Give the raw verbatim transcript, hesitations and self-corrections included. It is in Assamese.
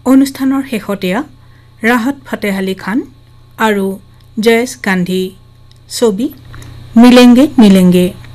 অনুষ্ঠানৰ শেহতীয়া ৰাহত ফতেহ আলী খান আৰু জয়েশ গান্ধী ছবি মিলেংগে মিলেংগে।